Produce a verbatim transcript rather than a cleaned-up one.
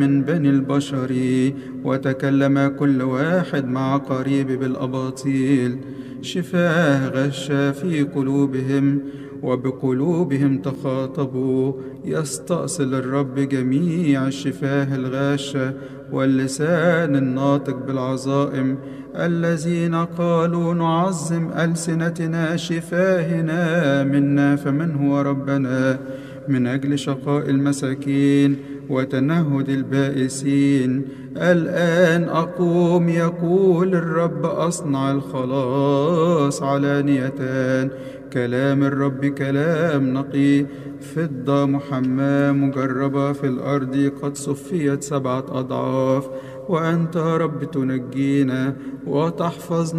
من بني البشر، وتكلم كل واحد مع قريب بالأباطيل. شفاه غشا في قلوبهم، وبقلوبهم تخاطبوا. يستأصل الرب جميع الشفاه الغاشة واللسان الناطق بالعظائم، الذين قالوا نعظم ألسنتنا شفاهنا منا فمن هو ربنا، من أجل شقاء المساكين وتنهد البائسين. الآن أقوم يقول الرب، أصنع الخلاص علانية. كلام الرب كلام نقي، فضة محماة مجربة في الأرض قد صفيت سبعة أضعاف. وأنت رب تنجينا وتحفظنا